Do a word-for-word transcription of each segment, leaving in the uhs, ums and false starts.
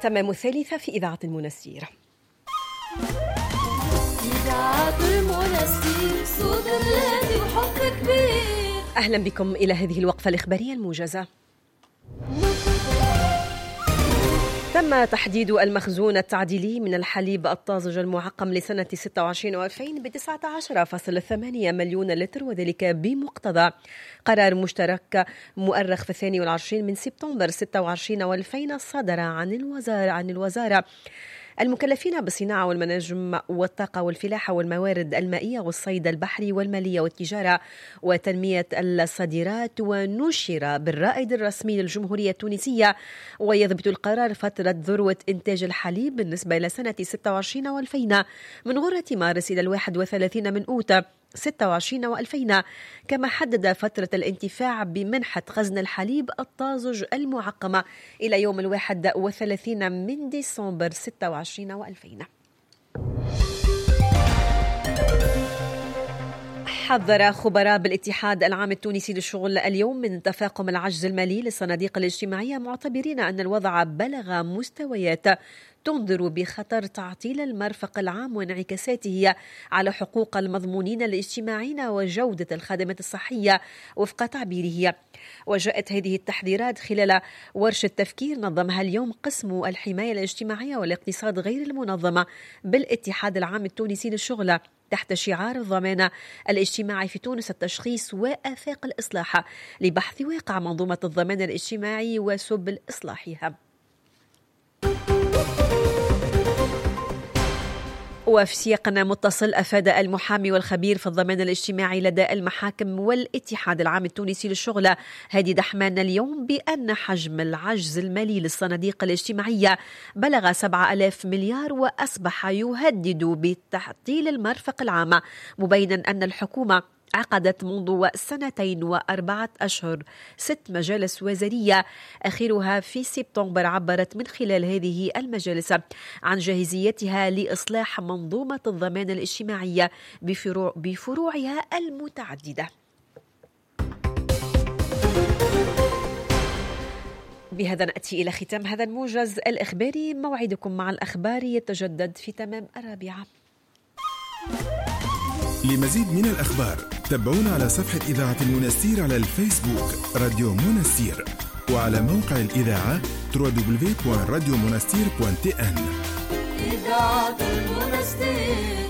تمام الثالثة في إذاعة المنستير. إذاعة المنستير صوت الهادي وحب كبير. أهلا بكم إلى هذه الوقفة الإخبارية الموجزة. تم تحديد المخزون التعديلي من الحليب الطازج المعقم لسنة ستة وعشرين وألفين ب تسعة عشر فاصلة ثمانية مليون لتر، وذلك بمقتضى قرار مشترك مؤرخ في الثاني والعشرين من سبتمبر ستة وعشرين وألفين صدر عن الوزارة عن الوزارة المكلفين بالصناعة والمناجم والطاقة والفلاحة والموارد المائية والصيد البحري والمالية والتجارة وتنمية الصادرات، ونشر بالرائد الرسمي للجمهورية التونسية. ويضبط القرار فترة ذروة إنتاج الحليب بالنسبة إلى سنة ستة وعشرين وألفين من غرة مارس إلى الواحد وثلاثين من أوت ستة وعشرين وألفين، كما حدد فترة الانتفاع بمنحة خزن الحليب الطازج المعقمة إلى يوم الواحد وثلاثين من ديسمبر ستة وعشرين وألفين. حذر خبراء بالاتحاد العام التونسي للشغل اليوم من تفاقم العجز المالي للصناديق الاجتماعية، معتبرين أن الوضع بلغ مستويات تنذر بخطر تعطيل المرفق العام وانعكاساته على حقوق المضمونين الاجتماعيين وجودة الخدمات الصحية وفق تعبيره. وجاءت هذه التحذيرات خلال ورشة تفكير نظمها اليوم قسم الحماية الاجتماعية والاقتصاد غير المنظمة بالاتحاد العام التونسي للشغل تحت شعار الضمان الاجتماعي في تونس، التشخيص وآفاق الإصلاح، لبحث واقع منظومة الضمان الاجتماعي وسبل إصلاحها. وفي سياق متصل، أفاد المحامي والخبير في الضمان الاجتماعي لدى المحاكم والاتحاد العام التونسي للشغل هادي دحمان اليوم بأن حجم العجز المالي للصناديق الاجتماعية بلغ سبعة آلاف مليار وأصبح يهدد بتعطيل المرفق العام، مبينا أن الحكومة عقدت منذ سنتين وأربعة أشهر ست مجالس وزارية، آخرها في سبتمبر عبرت من خلال هذه المجالس عن جاهزيتها لإصلاح منظومة الضمان الاجتماعي بفروع بفروعها المتعددة. بهذا نأتي إلى ختام هذا الموجز الإخباري. موعدكم مع الأخبار يتجدد في تمام الرابعة. لمزيد من الأخبار تابعونا على صفحة إذاعة المنستير على الفيسبوك راديو منستير، وعلى موقع الإذاعة دبليو دبليو دبليو دوت راديو منستير دوت تي إن. إذاعة المنستير.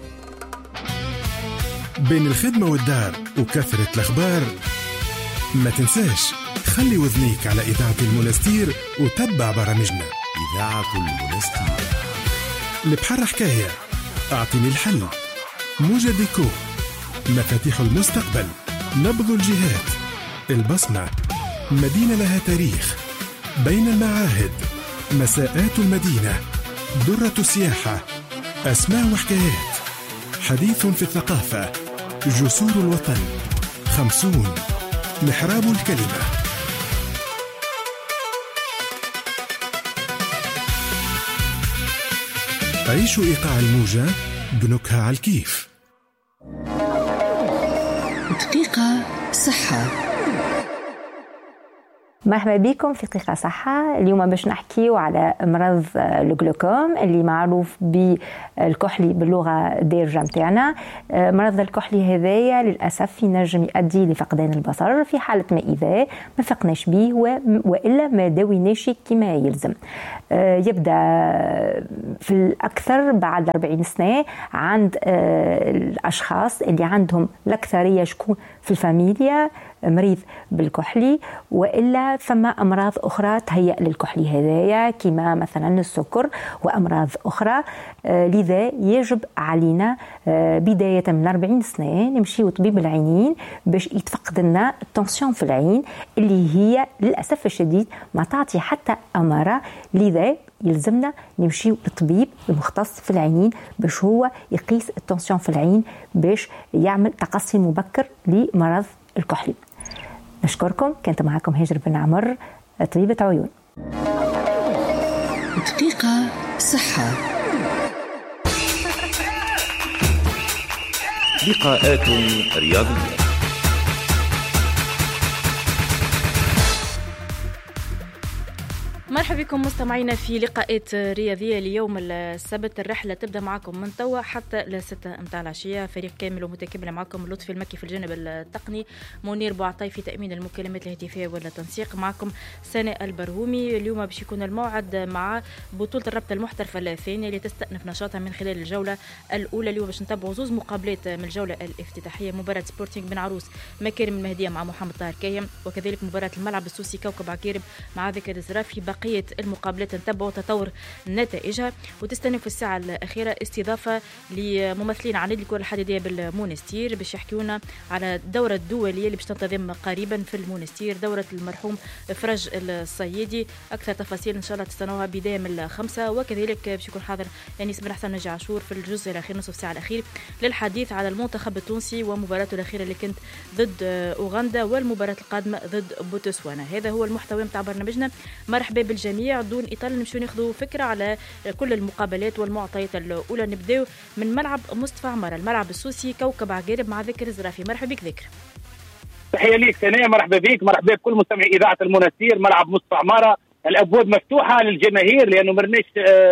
بين الخدمة والدار وكثرة الأخبار، ما تنساش خلي وذنيك على إذاعة المنستير وتبع برامجنا. إذاعة المنستير. البحر حكاية، أعطيني الحل، موجة ديكو، مفاتيح المستقبل، نبض الجهات، البصمة، مدينة لها تاريخ، بين المعاهد، مساءات المدينة، درة السياحة، أسماء وحكايات، حديث في الثقافة، جسور الوطن، خمسون، محراب الكلمة. عيشوا إيقاع الموجة بنكهة على الكيف. دقيقة صحة. مرحبا بكم في دقيقة صحة. اليوم باش نحكيو على مرض الجلوكوم اللي معروف بالكحلي باللغة الدارجة متاعنا. مرض الكحلي هذايا للأسف ينجم يؤدي لفقدان البصر في حالة ما إذا ما فقناش به وإلا ما داويناش كما يلزم. يبدأ في الأكثر بعد أربعين سنة عند الأشخاص اللي عندهم الأكثرية شكون في الفاميليا مريض بالكحلي، وإلا ثم أمراض أخرى تهيأ للكحلي هذايا كما مثلا السكر وأمراض أخرى. آه لذا يجب علينا آه بداية من أربعين سنة نمشي وطبيب العينين باش يتفقد لنا التنسيون في العين اللي هي للأسف الشديد ما تعطي حتى أمارة. لذا يلزمنا نمشي للطبيب المختص في العينين باش هو يقيس التنسيون في العين باش يعمل تقصي مبكر لمرض الكحلي. نشكركم. كانت معكم هاجر بن عمر، طبيبة عيون. دقيقة صحة. لقاءات رياضية. مرحبا بكم مستمعينا في لقاءات رياضية اليوم السبت. الرحلة تبدأ معكم من توا حتى لستة متاع العشية. فريق كامل ومتكامل معكم لطفي المكي في الجانب التقني، منير بوعطاي في تأمين المكالمات الهاتفية والتنسيق، معكم سناء البرهومي. اليوم باش يكون الموعد مع بطولة الرابطة المحترفة الثانية اللي تستأنف نشاطها من خلال الجولة الأولى. اليوم باش نتابعوا زوز مقابلات من الجولة الافتتاحية، مباراة سبورتينغ بن عروس مكارم المهدية مع محمد طاهر كايم، وكذلك مباراة الملعب السوسي كوكب عكيرب مع ذكر الزرافي. بقية المقابلات نتابعوا تطور نتائجها، وتستنف الساعة الأخيرة استضافة لممثلين عن الكرة الحديدية بالمونستير باش يحكيونا على الدورة الدولية اللي باش تنتظم قريبا في المونستير، دورة المرحوم فرج الصيادي. أكثر تفاصيل إن شاء الله تستنوها بداية من الخمسة، وكذلك باش يكون حاضر أنيس بن حسن نجي عاشور في الجزء الأخير نصف ساعة الأخير للحديث على المنتخب التونسي ومباراته الأخيرة اللي كانت ضد أوغندا والمباراة القادمة ضد بوتسوانا. هذا هو المحتوى متاع برنامجنا. مرحبا بالجميع. دون إطالة نمشيو ناخذوا فكرة على كل المقابلات والمعطيات الأولى. نبداو من ملعب مصطفى عمارة، الملعب السوسي كوكب عقارب مع ذكر الزرافي. مرحبا بك ذكر. تحية ليك سناء، مرحبا بك، مرحبا بكل مستمعي إذاعة المنستير. ملعب مصطفى عمارة الأبواب مفتوحة للجماهير لأنه مرناش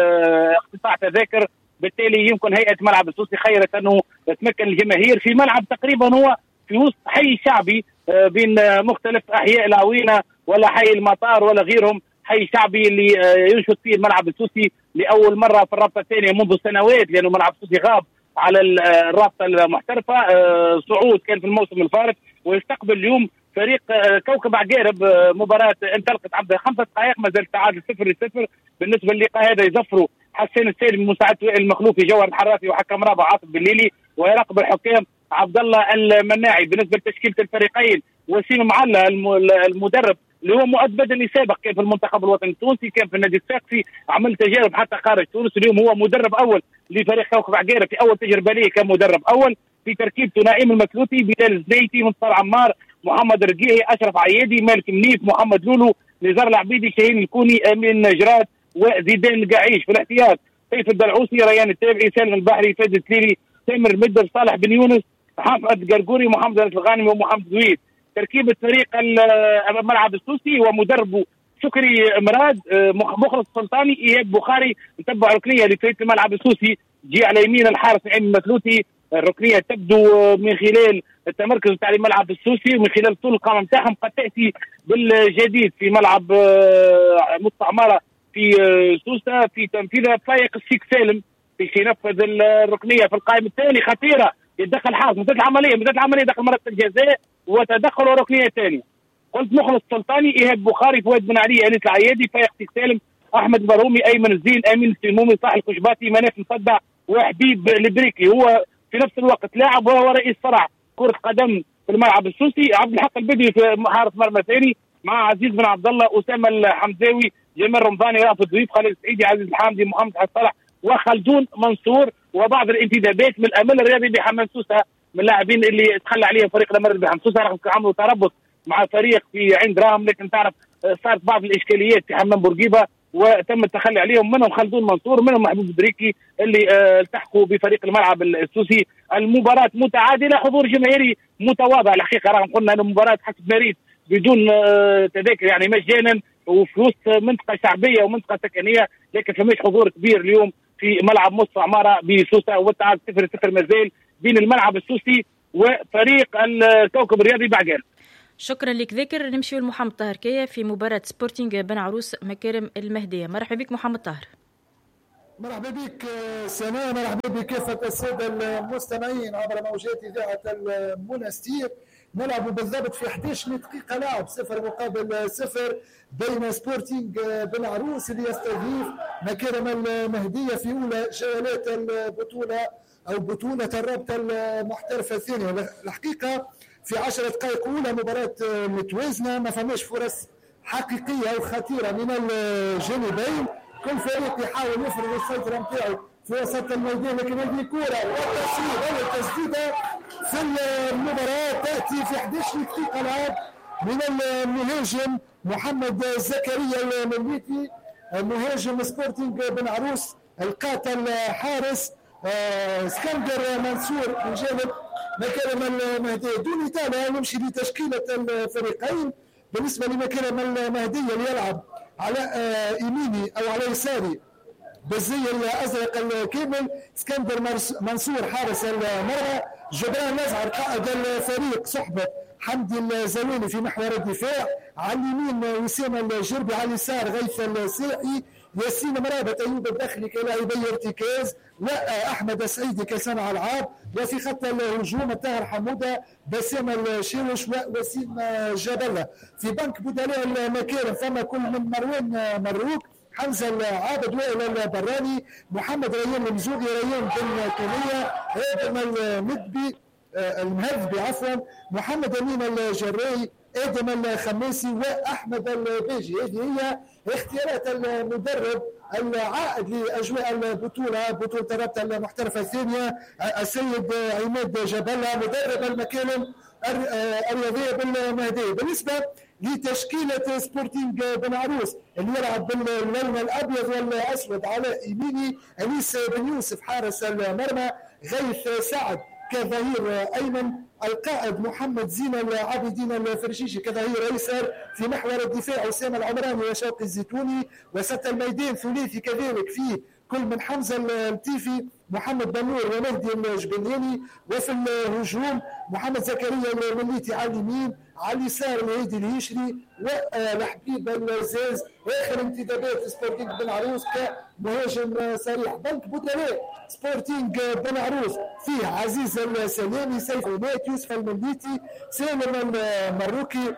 اه اقتطاع تذاكر، بالتالي يمكن هيئة ملعب السوسي خيرت أنه تمكن الجماهير في ملعب تقريبا هو في وسط حي شعبي اه بين مختلف أحياء العوينة ولا حي المطار ولا غيرهم. حي شعبي اللي ينشط فيه الملعب السوسي لأول مرة في الرابطة الثانية منذ سنوات، لأنه الملعب السوسي غاب على الرابطة المحترفة. صعود كان في الموسم الفارط، ويستقبل اليوم فريق كوكب عقارب مباراة انطلقت عبر خمسة دقائق، ما زال تعادل صفر لصفر. بالنسبة للقاء هذا يزفروا حسين السالم مساعد المخلوفي، جوهر الحراسي، وحكم رابع عاطف بالليلي، ويراقب الحكام عبد الله المناعي. بالنسبة لتشكيلة الفريقين، وسيم معلة المدرب اللي هو مؤدب بدني سابق، كان في المنتخب الوطني التونسي، كان في النادي الساقسي، عمل تجارب حتى خارج تونس. اليوم هو مدرب اول لفريق كوكب عقارب في اول تجربه ليه كمدرب اول. في تركيبته نائم المثلوثي، بلال الزنيتي، منصور عمار، محمد رقيعي، اشرف عيادي، مالك منيف، محمد لولو، نزار العبيدي، شاهين الكوني، امين نجرات، وزيدان القعيش. في الاحتياط سيف الدلعوسي، ريان التابعي، سالم البحري، فادي التليلي، تامر المدر، صالح بن يونس، محمد قرقوري، محمد الغانمي، ومحمد زويد. تركيبة فريق الملعب السوسي ومدربه شكري مراد، مخلص السلطاني، اياد بخاري. نتبع ركنيه لفريق الملعب السوسي، جي على يمين الحارس نعيم المثلوثي. الركنيه تبدو من خلال التمركز بتاع الملعب السوسي ومن خلال طول القامه نتاعهم، قد تاتي بالجديد في ملعب مصطفى عمارة في سوسه في تنفيذها فايق الشيك سالم في ينفذ الركنيه في القائم الثاني. خطيره، يتدخل حارس، بدات العمليه بدات العمليه داخل مركز الجزاء وتدخل ركنيه ثانيه. قلت مخلص السلطاني، ايهاب بخاري، فؤاد بن علي، انيس العيادي، فايق الشيك سالم، احمد برومي، ايمن الزين، امين السلمومي، صاحب الكشباتي، مناف مصدع، وحبيب البريكي. هو في نفس الوقت لاعب وهو رئيس فرع كرة قدم في الملعب السوسي. عبد الحق البدوي في حارس مرمى ثاني مع عزيز بن عبد الله، اسامه الحمزاوي، جمال رمضاني، رافض ضيف، خالد السعيدي، عزيز الحامدي، محمد حسن صالح، وخلدون منصور. وبعض الانتدابات من الامل الرياضي بحمام سوسه من اللاعبين اللي تخلى عليهم فريق الامل بحمام سوسه رغم عملوا تربص مع فريق في عين دراهم، لكن تعرف صارت بعض الاشكاليات في حمام بورقيبه وتم التخلي عليهم، منهم خلدون منصور، منهم محبوب دريكي اللي اه التحقوا بفريق الملعب السوسي. المباراة متعادلة، حضور جماهيري متواضع الحقيقة، رغم قلنا أن المباراة حسب مريض بدون اه تذاكر يعني مجانا وفي وسط منطقة شعبية ومنطقة سكنية، لكن فماش حضور كبير اليوم في ملعب مصطفى عمارة بسوسة، والتعادل صفر صفر مازال بين الملعب السوسي وفريق الكوكب الرياضي بعقارب. شكرا لك ذاكر. نمشي لمحمد طاهر كيا في مباراة سبورتينغ بن عروس مكارم المهدية. مرحبا بك محمد طاهر. مرحبا بك سناء، مرحبا بكافة السادة المستمعين عبر موجات إذاعة المنستير. نلعب بالضبط في أحد عشر دقيقة لعب، صفر مقابل صفر بين سبورتينغ بن عروس اللي يستضيف مكارم المهدية في أولى جولات البطولة أو بطولة الرابطة المحترفة الثانية. الحقيقة في عشر دقائق أولى مباراة متوازنة، ما فماش فرص حقيقية وخطيرة من الجانبين، كل فريق يحاول يفرض السيطرة نتاعو في وسط الميدان، لكن هذه كرة والتسديد أول تسديدة في المباراة تأتي في أحد عشر دقيقة لعب من المهاجم محمد زكريا المليتي، مهاجم سبورتينغ بن عروس، القاتل حارس اسكندر منصور من جانب مكارم المهدية. دون إطالة نمشي لتشكيلة الفريقين. بالنسبة لمكارم المهدية اللي يلعب على يميني او على يساري بالزي الازرق الكامل اسكندر منصور حارس المرمى، جبران الازهر قائد الفريق صحبه حمدي الزويني في محور الدفاع، على اليمين وسام الجربي، على اليسار غيث الساعي، ياسين مرابط ايوب الداخلي كلاعبي ارتكاز، واحمد السعيدي كصانع العاب، وفي خط الهجوم الطاهر حموده، بسام الشيوش ووسيم جبله. في بنك بدلاء المكارم فما كل من مروان مروك، حمزه العابد، وائل البراني، محمد ريان المزوغي، ريان بن تونيه، ادم المدبي المهذبي عفوا، محمد امين الجراي، ادم الخماسي، واحمد البيجي. هذه هي اختيارات المدرب العائد لاجواء البطوله، بطوله الرابطه المحترفه الثانيه، السيد عماد جبله مدرب المكالم الرياضيه بالمهديه. بالنسبه لتشكيله سبورتينغ بن عروس اللي يلعب باللون الابيض والاسود، على يميني انيس بن يوسف حارس المرمى، غيث سعد كظهير ايمن، القائد محمد زين العابدين الفرشيشي كظهير ايسر، في محور الدفاع اسامه العمراني وشوقي الزيتوني، وسط الميدان ثلاثي كذلك فيه كل من حمزه التيفي، محمد بنور ومهدي الجبلاني، وفي الهجوم محمد زكريا المليتي على اليمين، على اليسار الهيدي الهيشري والحبيب الزاز. اخر انتدابات سبورتينغ بن عروس كمهاجم صريح. بنك بدلاء سبورتينغ بن عروس فيه عزيز السلامي، سيف المات، يوسف المليتي، سالم المروكي،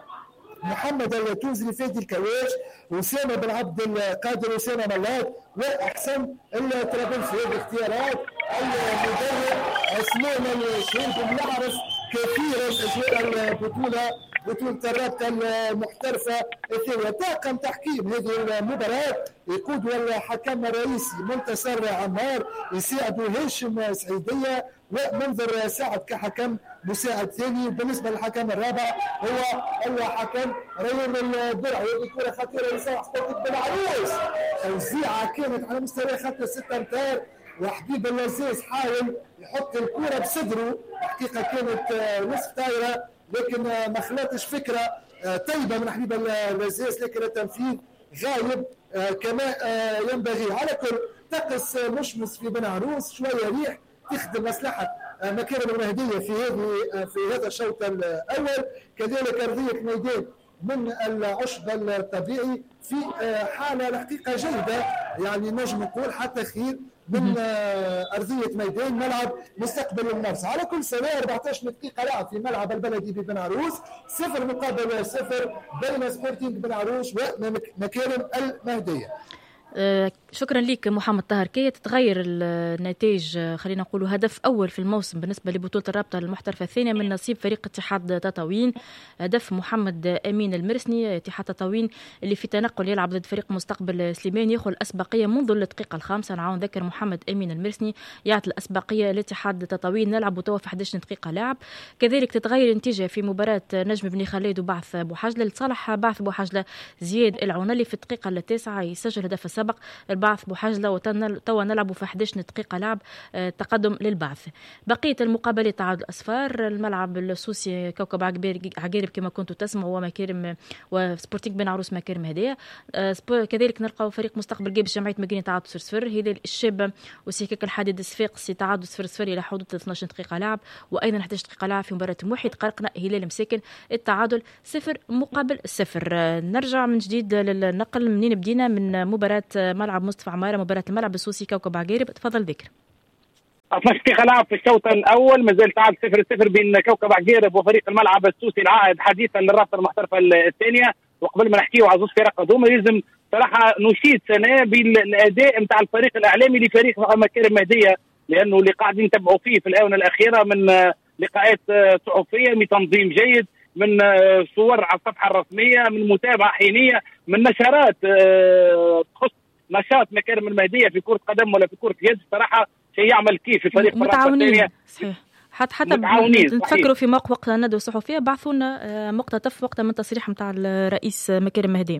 محمد التونسي، فادي الكواش، أسامة بن عبد القادر، أسامة ملاك، وأحسن الطرابلسي. هذه اختيارات المدرب عثمان الشهيد. نعرف كثيرا أجواء البطولة، بطولة الرابطة المحترفة الثانية. طاقم تحكيم هذه المباراة يقود الحكم الرئيسي منتصر عمار، يساعده هاشم سعيدية، ومنذر سعد كحكم مساعد ثاني. بالنسبه للحكم الرابع هو الحكم ريان الدرعي. هذه كره خطيره لصالح سبورتينغ بن عروس، توزيعه كانت على مستوى خط ستة امتار، وحبيب اللزاز حاول يحط الكره بصدره، حقيقه كانت نصف طايره لكن ما خلاتش فكره طيبه من حبيب اللزاز، لكن التنفيذ غايب كما ينبغي. على كل طقس مشمس في بن عروس، شويه ريح تخدم مصلحه مكارم المهديه في هذه في هذا الشوط الاول. كذلك ارضيه ميدان من العشب الطبيعي في حاله الحقيقه جيده، يعني نجم نقول حتى خير من ارضيه ميدان ملعب مستقبل المنافسه. على كل سنه أربعة عشر دقيقه لعب في ملعب البلدي ببن عروس، صفر مقابل صفر بين سبورتينغ بن عروس ومكارم المهديه. أه شكرا لك محمد طاهر. كي تتغير النتائج، خلينا نقول هدف أول في الموسم بالنسبة لبطولة الرابطة المحترفة الثانية من نصيب فريق اتحاد تطاوين، هدف محمد أمين المرسني. اتحاد تطاوين اللي في تنقل يلعب ضد فريق مستقبل سليمان ياخذ الأسبقية منذ الدقيقة الخامسة. نعاون ذكر محمد أمين المرسني يعطي الأسبقية لاتحاد تطاوين، نلعب توا في إحدى عشرة دقيقة لاعب. كذلك تتغير النتيجة في مباراة نجم بن خالد وبعث بوحجلة لصالح بعث بوحجلة. زياد العونلي في الدقيقة التاسعة يسجل هدف السبق البعث بوحجلة، وتوا نلعب في إحدى عشرة دقيقة لعب تقدم للبعث. بقية المقابلة تعادل أصفار، الملعب السوسي كوكب عقارب كما كنتوا تسمعوا، ومكارم وسبورتينغ بن عروس مكارم هدايا. كذلك نلقاو فريق مستقبل جيبس جمعية مقرين تعادل صفر صفر، هلال الشاب وسكك الحديد الصفاقسي تعادل صفر صفر إلى حدود اثنتي عشرة دقيقة لعب، وأيضا إحدى عشرة دقيقة لعب في مباراة موحد قرقنا هلال مساكن التعادل صفر مقابل صفر. نرجع من جديد للنقل منين بدينا، من مباراة ملعب مصطفى عمارة، مباراة الملعب السوسي كوكب عقارب. تفضل ذكر. اثني عشر دقيقة لعب في الشوط الأول، مازال تعادل صفر صفر بين كوكب عقارب وفريق الملعب السوسي العائد حديثا للرابطة المحترفة الثانية. وقبل ما نحكيو على زوج فرق هذوما لازم صراحة نشيد سنة بالأداء نتاع الفريق الإعلامي لفريق مكارم مهدية، لأنه اللي قاعدين نتابعوا فيه في الآونة الأخيرة من لقاءات صحفية، من تنظيم جيد، من صور على الصفحة الرسمية، من متابعة حينية، من نشرات تخص نشاط مكارم المهدية في كرة قدم ولا في كرة يد. صراحة شيء يعمل كيف في فريق متعاونين. صحيح. حتى حتى نتفكروا في موقع وقت الندوة الصحفية بعثوا لنا مقتطف وقت من تصريح نتاع الرئيس مكارم المهدية.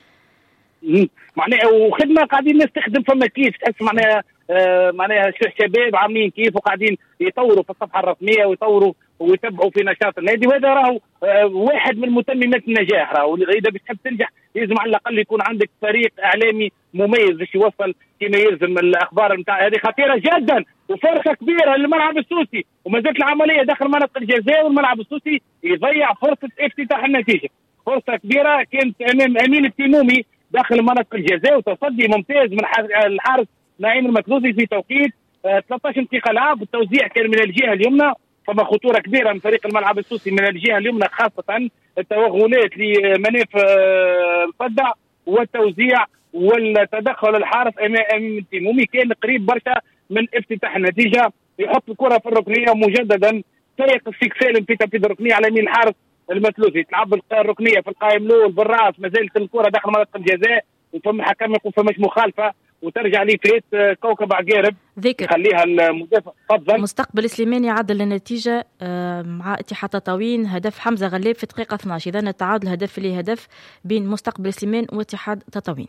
معناها وخدمة قاعدين نستخدم فما كيف تحس معناها آه معناها شباب عاملين كيف وقاعدين يطوروا في الصفحة الرسمية ويطوروا ويتبعوا في نشاط النادي، وهذا راهو آه واحد من متممات النجاح. راهو إذا بتحب تنجح لازم على الاقل يكون عندك فريق اعلامي مميز باش يوصل كما يلزم الاخبار نتاع هذه خطيره جدا وفرصه كبيره للملعب السوسي، وما زالت العمليه داخل منطقه الجزاء والملعب السوسي يضيع فرصه افتتاح النتيجه. فرصه كبيره كانت امام امين التيمومي داخل منطقه الجزاء وتصدي ممتاز من الحارس نعيم المثلوثي في توقيت ثلاثة عشر دقيقه لعب. التوزيع كان من الجهه اليمنى، فما خطوره كبيره من فريق الملعب السوسي من الجهه اليمنى، خاصه التوغلات لمناف الفدع والتوزيع والتدخل الحارس امام التيمومي كان قريب برشا من افتتاح النتيجه. يحط الكره في الركنيه مجددا، سيق السيك سالم في تنفيذ الركنيه على يمين الحارس المثلوثي، تلعب الركنيه في القائم الاول بالراس، ما زالت الكره داخل منطقه الجزاء وفما حكم يقول فماش مخالفه وترجع لي فيت كوكب عقارب ذكر خليها المدافع. تفضل. مستقبل سليماني عدل النتيجه مع اتحاد تطاوين، هدف حمزه غلاب في دقيقه اثني عشر، اذا التعادل هدف لي هدف بين مستقبل سليمان واتحاد تطاوين.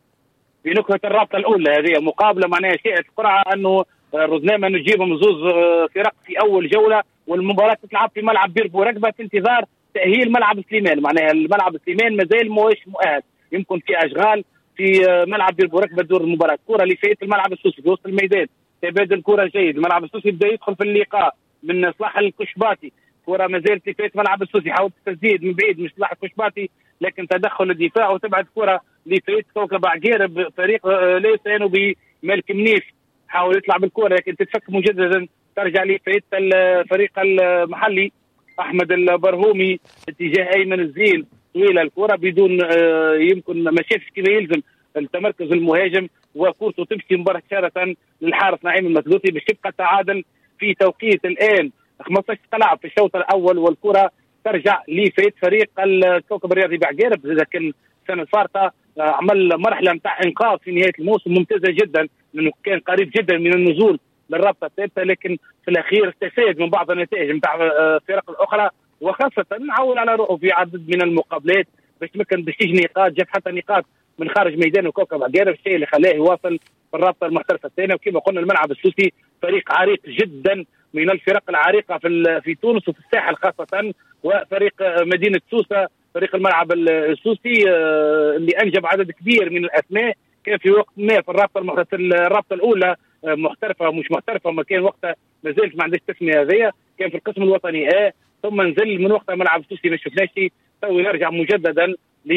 في نكهه الرابطه الاولى هذه مقابله معناها شاءت القرعه انه رزنامه نجيبهم زوز فرق في اول جوله، والمباراه تتلعب في ملعب بير بورقبه في انتظار تاهيل ملعب سليمان. معناها الملعب سليمان مازال موش مؤهل، يمكن في اشغال في ملعب بير بورقبه دور المباراه. الكره اللي فاتت الملعب السوسي في وسط الميدان، تبادل كره جيد، الملعب السوسي بدا يدخل في اللقاء من صلاح الكشباتي، كره مازالت في فاتت ملعب السوسي، حاولت التسديد من بعيد مش صلاح الكشباتي لكن تدخل الدفاع وتبعد كره لفريق كوكب عقارب فريق ليس ينو بمالك منيف، حاول يطلع بالكره لكن تتفك مجددا، ترجع لفريق الفريق المحلي احمد البرهومي اتجاه ايمن الزين، طويله الكره بدون يمكن ما شافش كيف يلزم التمركز المهاجم وكورته تمشي مباشره للحارس نعيم المثلوثي باش يبقى التعادل في توقيت الان خمسطاش تلعب في الشوط الاول، والكره ترجع لفريق فريق الكوكب الرياضي بعقارب. اذا كان السنه الفارطه عمل مرحله نتاع انقاذ في نهايه الموسم ممتازه جدا لانه كان قريب جدا من النزول للرابطه الثالثه، لكن في الاخير استفاد من بعض النتائج نتاع الفرق الاخرى وخاصه عول على روحه في عدد من المقابلات باش تمكن باش يجي نقاط، جاب حتى نقاط من خارج ميدان الكوكب عقارب، الشيء اللي خلاه يواصل في الرابطه المحترفه الثانيه. وكما قلنا الملعب السوسي فريق عريق جدا من الفرق العريقه في في تونس وفي الساحل خاصه، وفريق مدينه سوسه فريق الملعب السوسي اللي انجب عدد كبير من الاسماء. كان في وقت ما في الرابطه المحترفه الرابطه الاولى محترفه ومش محترفه، ما كان وقتها ما زالت ما عندهاش التسميه هذيا، كان في القسم الوطني اه ثم نزل من وقتها ملعب السوسي ما شفناش، تو يرجع مجددا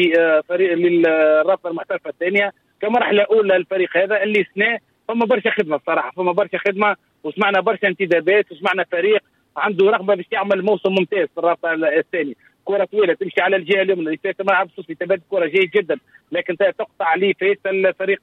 لفريق للرابطه المحترفه الثانيه كمرحله اولى للفريق هذا اللي سناه. فما برشا خدمه الصراحه، فما برشا خدمه وسمعنا برشا انتدابات وسمعنا فريق عنده رغبه باش يعمل موسم ممتاز في الرابطه الثانيه. كره طويله تمشي على الجهه اليمنى اللي فات ملعب السوسي، تبادل كره جيد جدا لكن تقطع لي فات الفريق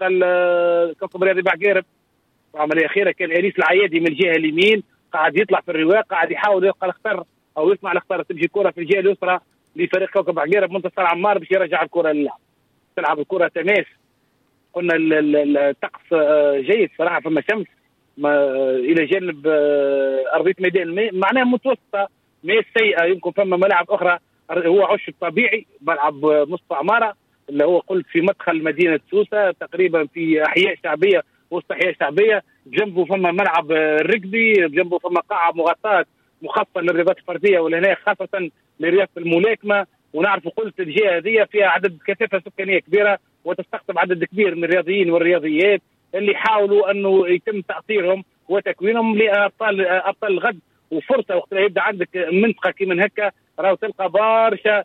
الكوكب الرياضي بعقارب. عمليه اخيره كان انيس العيادي من الجهه اليمين قاعد يطلع في الرواق، قاعد يحاول يلقى الاخطر او يسمع الاخطر، تمشي كره في الجهه اليسرى لفريق كوكب عقارب منتصر عمار باش يرجع الكره للعب، تلعب الكره تماس. قلنا الطقس جيد صراحه، فما شمس ما الى جانب ارضيه ميدان الماء معناها متوسطه ما سيئه. يمكن فما ملاعب اخرى هو عش الطبيعي، ملعب مصطفى عماره اللي هو قلت في مدخل مدينه سوسه تقريبا في احياء شعبيه وسط احياء شعبيه، بجنبه فما ملعب الركبي، بجنبه فما قاعه مغطاه مخصصه للرياضات الفرديه والهنا خاصه لرياضه الملاكمه. ونعرف قلت الجهه هذه فيها عدد كثافه سكانيه كبيره وتستقطب عدد كبير من الرياضيين والرياضيات اللي حاولوا انه يتم تاطيرهم وتكوينهم لابطال ابطال الغد. وفرصه وقت يبدا عندك منطقه كيما هكا راهو تلقى برشا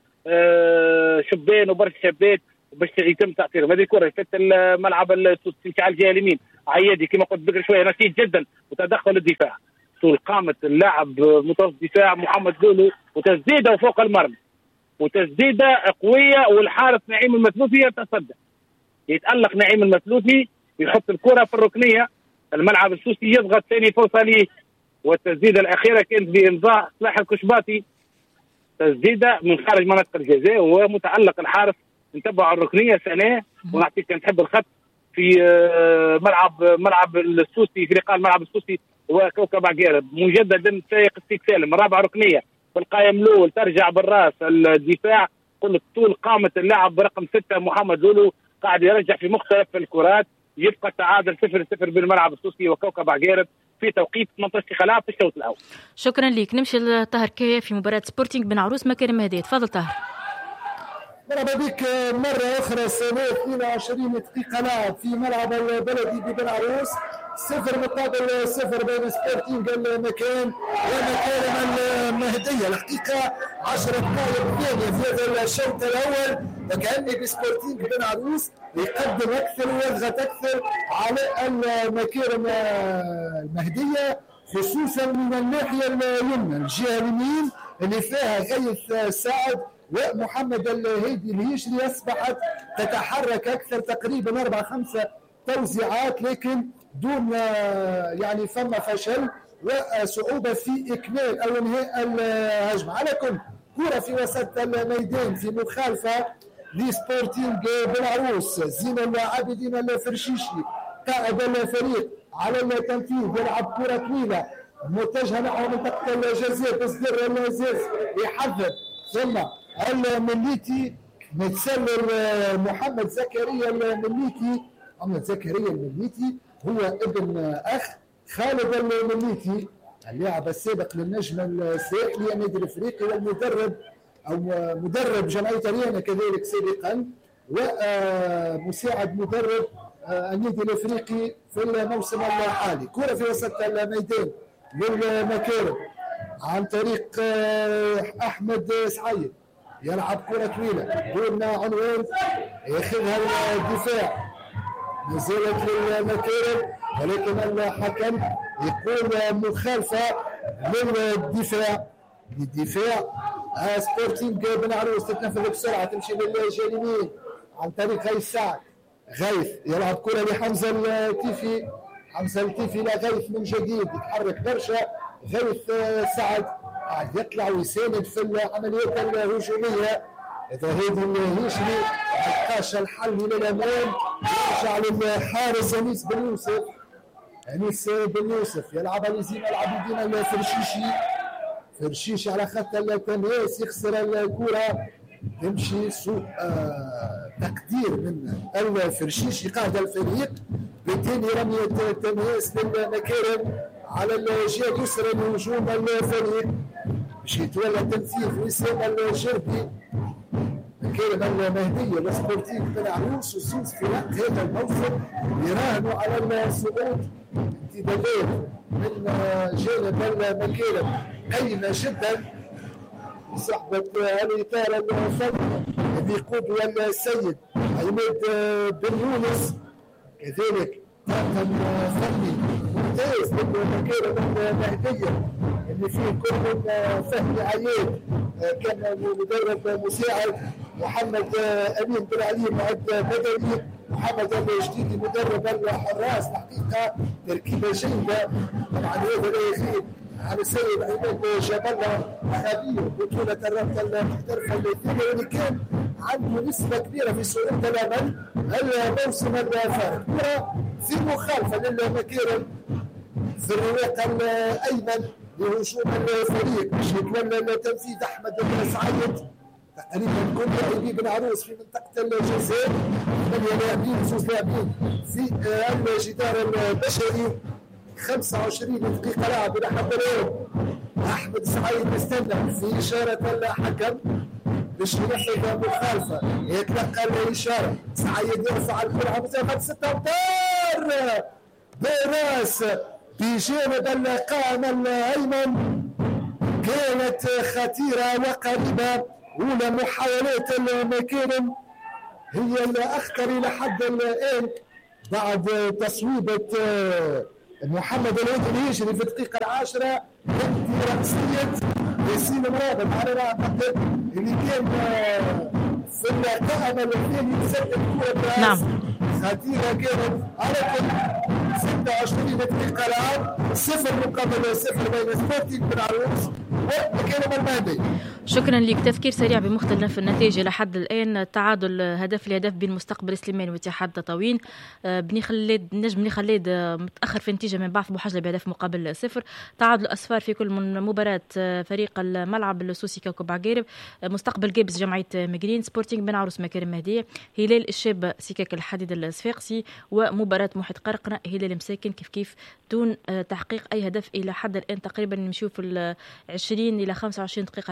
شبان وبرشا شابات باش يتم تاثيرهم. هذه الكره فات الملعب السوسي على الجهه اليمين، عيادي كما قلت بكري شويه نشيط جدا وتدخل الدفاع طول قامه اللاعب متوسط الدفاع محمد لولو وتسديده فوق المرمى وتسديده قويه، والحارس نعيم المثلوثي يتصدى، يتالق نعيم المثلوثي يحط الكره في الركنيه، الملعب السوسي يضغط ثاني فرصه ليه، والتسديده الاخيره كانت بامضاء صلاح الكشباتي، تسديده من خارج منطقه الجزاء وهو متالق الحارس نتبع الركنيه سنه. ونعطيك كان تحب الخط في ملعب ملعب السوسي في لقاء الملعب السوسي وكوكب عقارب مجددا سايق السيك سالم الرابعه ركنيه في القائم الاول ترجع بالراس الدفاع، كل طول قامه اللاعب برقم سته محمد لولو قاعد يرجع في مختلف الكرات، يبقى التعادل صفر صفر بين الملعب السوسي وكوكب عقارب في توقيت ثمانية عشر دقيقة في الشوط الاول. شكرا لك. نمشي لطاهر كايا في مباراه سبورتينغ بن عروس مكارم هديه، تفضل طاهر. مرحبا بك مرة أخرى. سنة اثنين وعشرين دقيقة لعب في ملعب البلدي ببن عروس، صفر مقابل صفر بين سبورتينغ المكان ومكارم المهدية. الحقيقة عشر دقائق ثانية في هذا الشوط الأول، وكأن سبورتينغ بن عروس يقدم أكثر ويضغط أكثر على المكارم المهدية، خصوصا من الناحية اليمنى الجهة اليمين اللي فيها غيث سعد ومحمد الهيدي الهيشري أصبحت تتحرك أكثر، تقريبا أربع خمسة توزيعات، لكن دون يعني فما فشل وصعوبة في إكمال أو إنهاء الهجمة. على كل كرة في وسط الميدان في مخالفة لسبورتينغ بالعروس. زين العابدين الفرشيشي قائد الفريق على التنفيذ، يلعب كرة طويلة متجهة نحو منطقة الجزاء، تصدر الزاز يحذر، ثم المليتي متسلل محمد زكريا المليتي. محمد زكريا المليتي هو ابن أخ خالد المليتي اللاعب السابق للنجم الساحلي النادي الافريقي والمدرب او مدرب جمعيه ريانا كذلك سابقا، ومساعد مدرب النادي الافريقي في الموسم الحالي. كره في وسط الميدان للمكارم عن طريق احمد سعيد، يلعب كره طويله دون عنوان، ياخذها الدفاع، نزلت للمكارم ولكن الحكم يقول مخالفه للدفاع للدفاع سبورتينغ بن عروس تتنفذ بسرعه، تمشي للجهه اليمين عن طريق غيث سعد. غيث يلعب كره لحمزه التيفي، حمزه التيفي لا غيث من جديد، يتحرك برشا غيث سعد قاعد يطلع ويساند في العمليات الهجوميه. اذا هذا الهيشري ما لقاش الحل الى الامام، يرجع للحارس انيس بن يوسف. انيس بن يوسف يلعب على زين العابدين الفرشيشي، فرشيشي على خط التماس يخسر الكره، تمشي سوء آه تقدير من الفرشيشي قائد الفريق، بالتالي رميه تماس للمكارم على الجهه اليسرى لهجوم الفريق باش يتولى تنفيذ وسام الجربي. مكارم المهديه لسبورتينغ بن عروس وسوس في وقت هذا الموسم يراهنوا على الصعود، امتدادات من جانب المكارم قيمه جدا صحبه الاطار الفني الذي يقودها السيد عماد بن يونس، كذلك طاقم فني ممتاز للمكارم المهديه اللي فيه كل من فهمي عياد كان مدرب مساعد، محمد امين بن علي معد بدني، محمد الجديدي مدرب الحراس. الحقيقه تركيبه جيده، طبعا هذا لا يغيب على السيد عماد جبله خبير بطوله الرابطه المحترفه الاثنين اللي كان عنده نسبه كبيره في صعود الامل الموسم الفارق. كره في مخالفه للمكارم في الرواق الايمن لهجوم الفريق باش يتولى التنفيذ احمد بن سعيد. تقريبا كل لاعبي بن عروس في منطقه الجزاء، ثمانيه لاعبين زوج لاعبين في الجدار البشري. خمسة وعشرين دقيقه لعب الى حد الان. احمد سعيد يستنى في اشاره الحكم باش ينفذ مخالفه، يتلقى الاشاره، سعيد يرفع الكره مسافه ستة امتار براس بجانب القائم الايمن، كانت خطيره وقريبه. اولى محاولات المكارم هي الاخطر الى حد الان بعد تصويبه محمد الهادي الهيشري في الدقيقه العاشره، تأتي رأسية ياسين مرابط على ما اعتقد اللي كان في القائمه الثاني سجل كره نعم خطيره كانت. على كل ستة وعشرين دقيقه لعب، صفر مقابل صفر بين سبورتينغ بن عروس ومكارم المهدي. شكرا لك. تذكير سريع بمختلف النتائج الى حد الان: تعادل هدف لهدف بين مستقبل سليمان واتحاد تطاوين. بني خلاد نجم بني خلاد متاخر في النتيجه من بعث بوحجله بهدف مقابل صفر. تعادل اصفار في كل من مباراه فريق الملعب السوسي كوكب عقارب، مستقبل جيبس جمعيه مقرين، سبورتينغ بن عروس مكارم مهديه، هلال الشاب سكك الحديد الصفاقسي، ومباراه محيط قرقنه هلال مساكن كيف كيف دون تحقيق اي هدف الى حد الان. تقريبا نمشيو في عشرين الى خمسة وعشرين دقيقه لعب تقريبا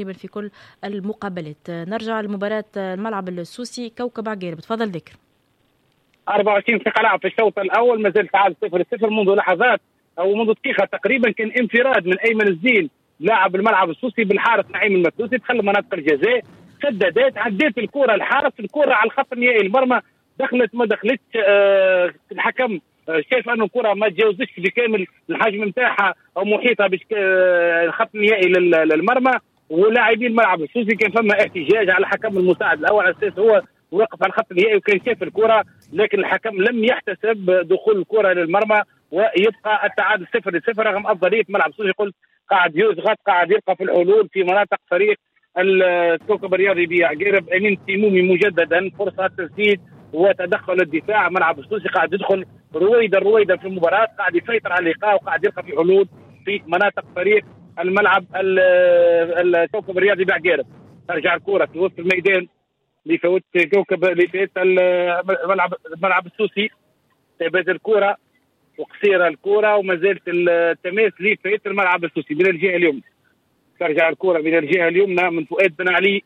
تقريبا في كل المقابلات. نرجع لمباراة الملعب السوسي كوكب عقيرب، تفضل ذكر. أربعة وعشرين دقيقة لعب في الشوط الأول، ما زال تعادل صفر صفر منذ لحظات أو منذ دقيقة تقريبا. كان انفراد من أيمن الزين لاعب الملعب السوسي بالحارس نعيم المسلوسي، دخل مناطق الجزاء، سددت، عديت الكرة الحارس، الكرة على الخط النهائي المرمى، دخلت ما دخلتش. آه الحكم آه شايف أنه الكرة ما تجاوزتش بكامل الحجم نتاعها أو محيطها بالخط آه النهائي للمرمى. ولاعبين الملعب السوسي كان فما احتجاج على الحكم المساعد الأول على أساس هو وقف على الخط النهائي وكان شاف الكرة، لكن الحكم لم يحتسب دخول الكرة للمرمى ويبقى التعادل صفر صفر رغم أفضلية ملعب السوسي. قلت قاعد يضغط، قاعد يلقى في الحلول في مناطق فريق الكوكب الرياضي بعقيرب. امين تيمومي مجددا فرصه تسديد وتدخل الدفاع، ملعب السوسي قاعد يدخل رويدا رويدا في المباراه، قاعد يسيطر على اللقاء وقاعد يلقى في حلول في مناطق فريق الملعب الكوكب الرياضي بعقيرب. ترجع الكره في وسط الميدان لفوت كوكب لفوت الملعب الملعب السوسي، تبادل الكره وقصيره الكره وما زالت التماس لفوت الملعب السوسي من الجهه اليمنى. ترجع الكرة من الجهة اليمنى من فؤاد بن علي،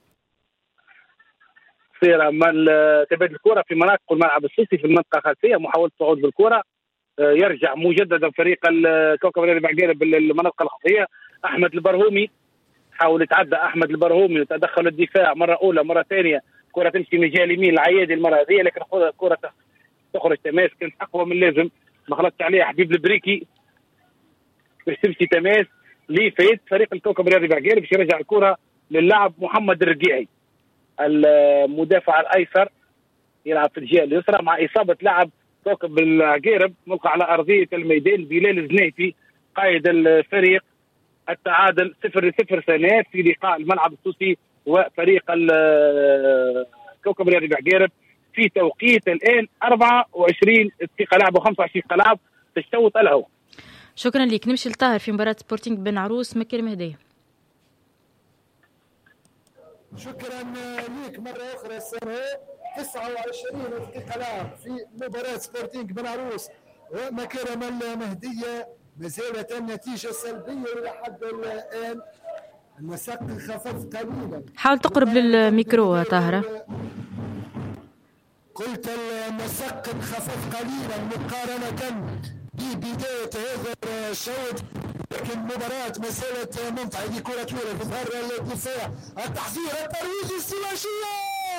قصيرة من تبادل الكرة في مناطق الملعب السوسي في المنطقة الخلفية، محاولة صعود بالكرة. يرجع مجددا فريق الكوكب الرياضي بعقيرب بالمنطقة الخلفية. أحمد البرهومي حاول يتعدى، أحمد البرهومي وتدخل الدفاع مرة أولى مرة ثانية، كرة تمشي من الجهة اليمين العيادي المرة هذه، لكن كرة تخرج تماس كانت أقوى من اللازم، ما خلصت عليها حبيب البريكي باش تمشي تماس لفايت فريق الكوكب الرياضي بعقيرب باش يرجع الكرة للاعب محمد الرقيعي المدافع الايسر، يلعب في الجهه اليسرى مع اصابه لاعب كوكب العقيرب ملقى على ارضيه الميدان بلال الزنيفي قائد الفريق. التعادل صفر صفر ثانيات في لقاء الملعب السوسي وفريق الكوكب الرياضي بعقيرب في توقيت الان أربعة وعشرين دقيقه لعب وخمسة وعشرين دقيقه لعب في الشوط الاول. شكرا لك. نمشي لطاهر في مباراة سبورتينغ بن عروس مكة المهدية. شكرا لك مرة أخرى سنة. تسعة وعشرين دقيقة لعب في مباراة سبورتينغ بن عروس ومكرم المهدية، ما زالت النتيجة سلبية إلى حد الآن. المساق خفف قليلا. حاول تقرب للميكرو طاهرة. قلت المساق خفف قليلا مقارنة ببداية هذا الشوط، لكن مباراة ما زالت ممتعة. هذه كرة طويلة في ظهر الدفاع، التحضير الترويج السلاشية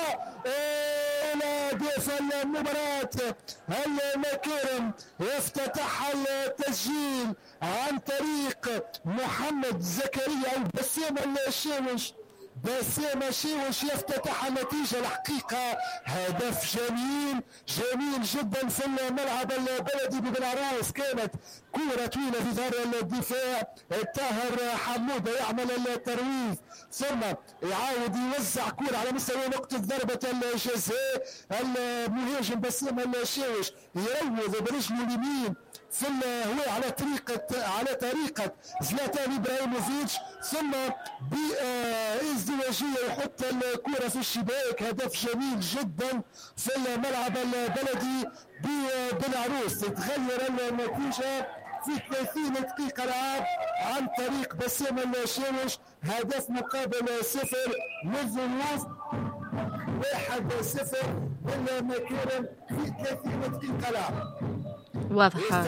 إلى ضيف المباراة المكرم، يفتتح التسجيل عن طريق محمد زكريا أو بسام الشاوش. بسام الشاوش يفتتح النتيجة. الحقيقة هدف جميل جميل جدا في الملعب البلدي ببن عروس. كانت كرة طويلة في ظهر الدفاع، طاهر حمودة يعمل الترويج ثم يعاود يوزع كرة على مستوى نقطة ضربة الجزاء. المهاجم بسام الشاوش يروض برجله اليمين في الهواء على طريقة على طريقة زلاتان إبراهيموفيتش، ثم بازدواجية يحط الكرة في الشباك. هدف جميل جدا في الملعب البلدي ببن عروس. تتغير النتيجة في ثلاثين دقيقة لعب عن طريق بسام الشاوش. هدف مقابل صفر للظروف، واحد صفر للمكرم في ثلاثين دقيقة لعب. واضحة.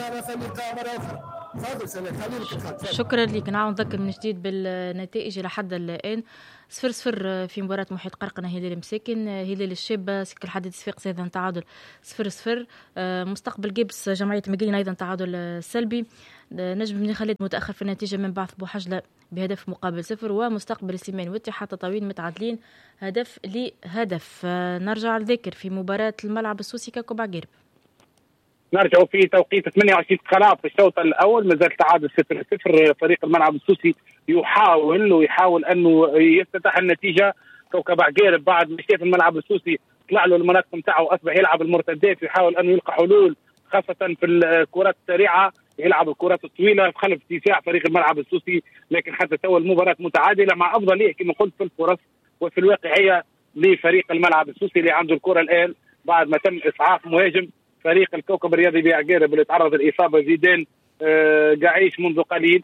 شكرا لك. نعاود نذكر من جديد بالنتائج إلى حد الآن. صفر صفر في مباراة محيط قرقنة هلال مساكن، هلال الشابة سكة الحديد صفاقس أيضا تعادل صفر صفر، مستقبل جيبس جمعية مقلين أيضا تعادل سلبي، نجم بن خالد متأخر في النتيجة من بعث بوحجلة بهدف مقابل صفر، ومستقبل السيمان واتحاد تطاوين متعادلين هدف لهدف. نرجع لذكر في مباراة الملعب السوسي كوكب عقيرب. نرجع في توقيت ثمانية وعشرين دقيقة في الشوط الأول، ما زال تعادل صفر صفر. فريق الملعب السوسي يحاول ويحاول أنه يفتتح النتيجة. كوكب عقيرب بعد ما شاف الملعب السوسي طلع له المناطق نتاعه وأصبح يلعب المرتدات، ويحاول أنه يلقى حلول خاصة في الكرات السريعة، يلعب الكرات الطويلة خلف دفاع فريق الملعب السوسي. لكن حتى تو المباراة متعادلة مع أفضلية كما قلت في الفرص وفي الواقعية لفريق الملعب السوسي اللي عنده الكرة الآن بعد ما تم إسعاف مهاجم فريق الكوكب الرياضي بعقيرب اللي تعرض للإصابة زيدان آه قعيش منذ قليل.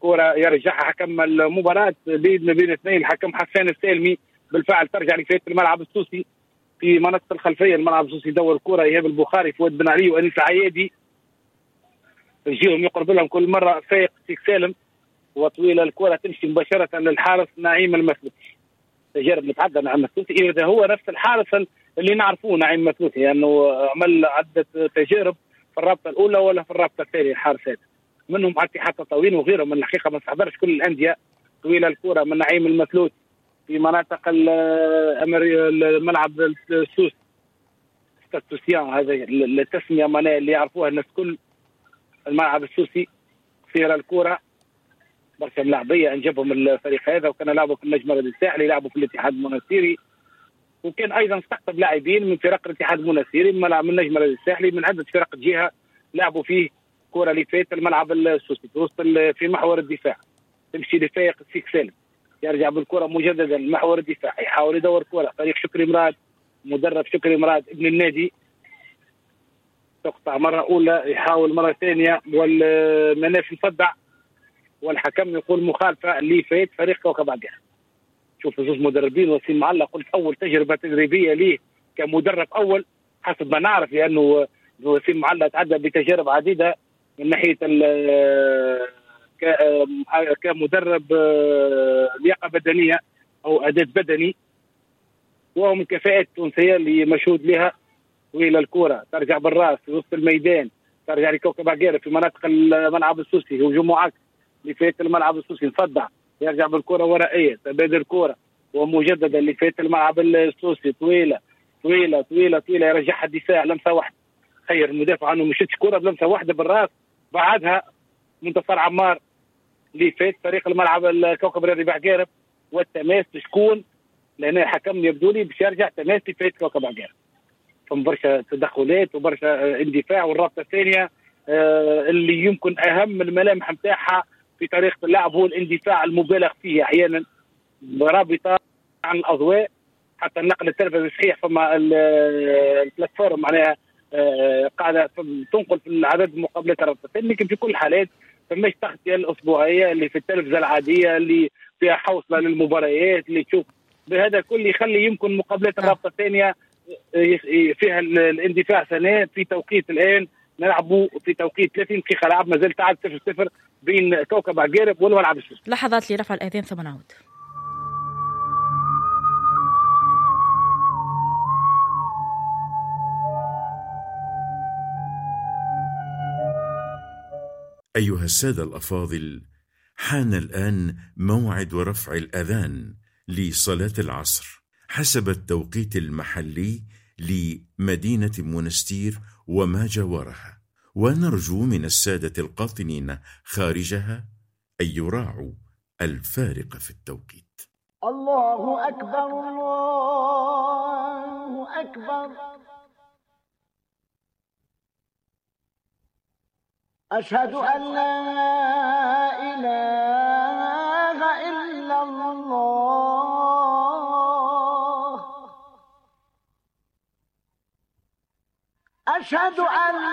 كرة يرجعها حكم المباراة بين بين اثنين الحكم حسان السالمي. بالفعل ترجع لفئة الملعب السوسي في منصة الخلفية. الملعب السوسي دور الكرة إيهاب البخاري، فؤاد بن علي، وأنيس عيادي يجيهم يقرب لهم كل مرة فايق سيك سالم، وطويلة الكرة تمشي مباشرة للحارس نعيم المثلوثي. تجارب متعددة نعيم المثلوثي، إذا هو نفس الحارس اللي نعرفوه نعيم المثلوثي، لأنه يعني عمل عدة تجارب في الرابطة الأولى ولا في الرابطة الثانية الحارس هذا، منهم اتحاد تطاوين وغيرهم. من الحقيقة ما استحضرش كل الأندية. طويلة الكرة من نعيم المثلوثي في مناطق الملعب السوس ستاتوسيان، هذا التسمية معناها اللي يعرفوها الناس كل. الملعب السوسي سير الكرة برشا ملاعبية انجبهم الفريق هذا، وكان لعبوا في النجم الرياضي الساحلي، لعبوا في الاتحاد المنستيري، وكان ايضا استقطب لاعبين من فرق الاتحاد المنستيري، من ملعب من النجم الرياضي الساحلي، من عدة فرق جهة لعبوا فيه كرة لفات الملعب السوسي في وسط في محور الدفاع. تمشي لفايق السيك سالم، يرجع بالكرة مجددا محور الدفاع، يحاول يدور كرة فريق شكري مراد، مدرب شكري مراد ابن النادي، تقطع مرة أولى، يحاول مرة ثانية والمناف يصدع، والحكم يقول مخالفة لفات فريق كوكب عقار. شوف زوج مدربين، وسيم معلق قلت أول تجربة تدريبية ليه كمدرب أول حسب ما نعرف، لأنه وسيم معلق تعدى بتجارب عديدة من ناحية كمدرب لياقة بدنية أو أداء بدني، وهو من الكفاءات التونسية اللي مشهود لها. وإلى الكرة ترجع بالراس في وسط الميدان، ترجع لكوكب عقارب في مناطق الملعب السوسي، هجوم معاكس لفات الملعب السوسي، نصدع يرجع بالكرة ورائية، تبادل الكرة ومجددا لفات الملعب السوسي، طويلة طويلة طويلة طويلة يرجعها الدفاع لمسة واحدة. خير المدافع عنه مشيتش كرة بلمسة واحدة بالراس، بعدها منتصر عمار لفات فريق الملعب الكوكب الرياضي بعقارب، والتماس شكون؟ لأن الحكم يبدو لي باش يرجع تماس لفات كوكب عقارب. فم برشا تدخلات وبرشا اندفاع، والرابطه الثانيه اللي يمكن اهم الملامح نتاعها في طريقه اللعب هو الاندفاع المبالغ فيه احيانا، رابطه عن الاضواء حتى النقل التلفزيوني صحيح. فما البلاتفورم معناها قاعده تنقل في العدد مقابلات الرابطه الثانيه، لكن في كل الحالات فماش تغطيه الاسبوعيه اللي في التلفزه العاديه اللي فيها حوصله للمباريات اللي تشوف. بهذا الكل يخلي يمكن مقابلات الرابطه الثانيه فيها الاندفاع سنة في توقيت الآن نلعبوا في توقيت ثلاثين دقيقة لعب، ما زال تعادل صفر صفر بين كوكب عقارب والملعب السوسي. لحظات لرفع الأذان ثم نعود. أيها السادة الأفاضل، حان الآن موعد رفع الأذان لصلاة العصر حسب التوقيت المحلي لمدينة مونستير وما جاورها، ونرجو من السادة القاطنين خارجها أن يراعوا الفارق في التوقيت. الله أكبر الله أكبر، أشهد أن لا إله إلا الله، أشهد أن